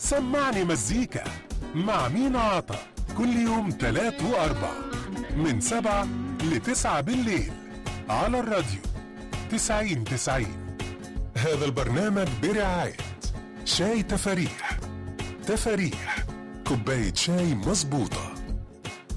سمعني مزيكا مع مينا عطا كل يوم 3 و4 من 7 ل9 بالليل على الراديو 90-90. هذا البرنامج برعاية شاي تفاريح. تفاريح كوباية شاي مظبوطة.